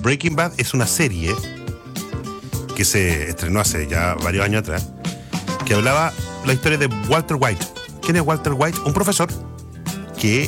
Breaking Bad es una serie que se estrenó hace ya varios años atrás, que hablaba la historia de Walter White. ¿Quién es Walter White? Un profesor que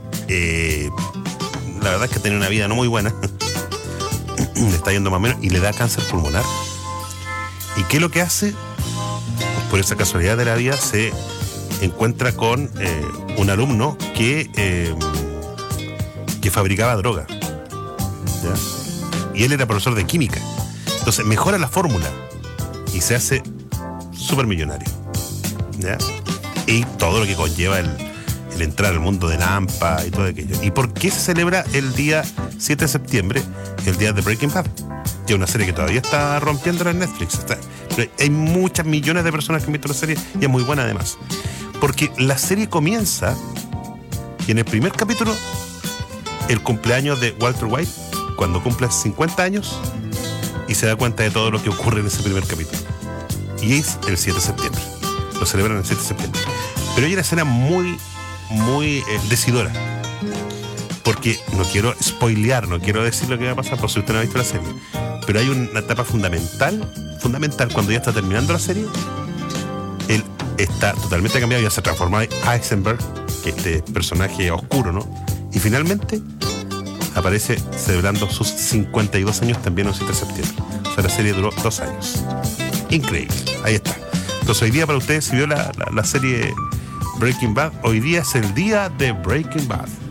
la verdad es que tiene una vida no muy buena. Le está yendo más o menos y le da cáncer pulmonar. ¿Y qué es lo que hace? Por esa casualidad de la vida se encuentra con un alumno que fabricaba droga, ¿ya? Y él era profesor de química. Entonces mejora la fórmula y se hace súper millonario, ¿ya? Y todo lo que conlleva el entrar al mundo de la AMPA y todo aquello. ¿Y por qué se celebra el día 7 de septiembre, el día de Breaking Bad? Que es una serie que todavía está rompiendo en Netflix. Hay muchas millones de personas que han visto la serie y es muy buena además. Porque la serie comienza y en el primer capítulo, el cumpleaños de Walter White, cuando cumple 50 años, y se da cuenta de todo lo que ocurre en ese primer capítulo. Y es el 7 de septiembre. Lo celebran el 7 de septiembre. Pero hay una escena muy decidora. Porque no quiero spoilear, no quiero decir lo que va a pasar por si usted no ha visto la serie. Pero hay una etapa fundamental, cuando ya está terminando la serie. Él está totalmente cambiado, ya se transforma en Heisenberg, que es este personaje oscuro, ¿no? Y finalmente aparece celebrando sus 52 años también el 7 de septiembre. O sea, la serie duró 2 años. Increíble, ahí está. Entonces hoy día para ustedes, si vio la serie Breaking Bad, hoy día es el día de Breaking Bad.